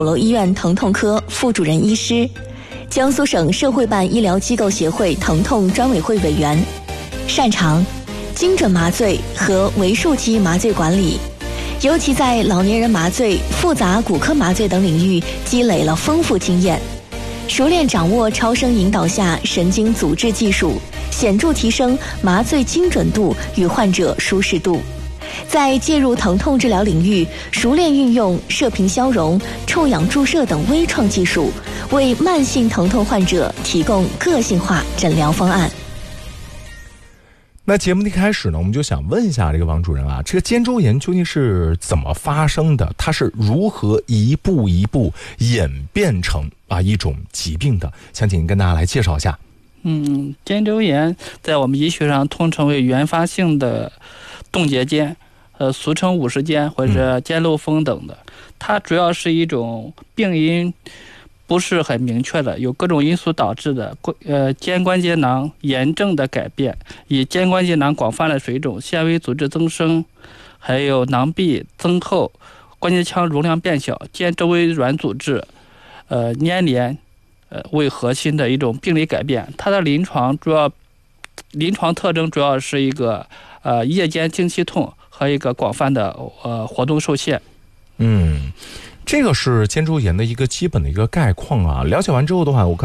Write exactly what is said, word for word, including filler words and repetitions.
鼓楼医院疼痛科副主任医师，江苏省社会办医疗机构协会疼痛专委会委员，擅长精准麻醉和为数期麻醉管理，尤其在老年人麻醉、复杂骨科麻醉等领域积累了丰富经验，熟练掌握超声引导下神经阻滞技术，显著提升麻醉精准度与患者舒适度。在介入疼痛治疗领域，熟练运用射频消融、臭氧注射等微创技术，为慢性疼痛患者提供个性化诊疗方案。 那节目的一开始呢，我们就想问一下这个王主任啊，这个肩周炎究竟是怎么发生的？它是如何一步一步演变成啊一种疾病的？想请您跟大家来介绍一下。 嗯，肩周炎在我们医学上通称为原发性的冻结肩，呃，俗称五十肩或者肩漏风等的。它主要是一种病因不是很明确的，有各种因素导致的呃肩关节囊炎症的改变，以肩关节囊广泛的水肿、纤维组织增生，还有囊壁增厚、关节腔容量变小、肩周围软组织呃粘连呃为核心的一种病理改变。它的临床主要临床特征主要是一个呃夜间经期痛和一个广泛的呃活动受限。 嗯，这个是肩周炎的一个基本的一个概况啊。了解完之后的话，我